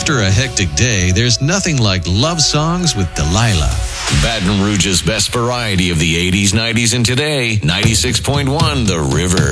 After a hectic day, there's nothing like love songs with Delilah. Baton Rouge's best variety of the 80s, 90s, and today, 96.1 The River.